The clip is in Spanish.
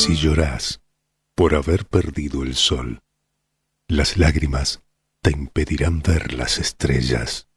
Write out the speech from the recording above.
Si llorás por haber perdido el sol, las lágrimas te impedirán ver las estrellas.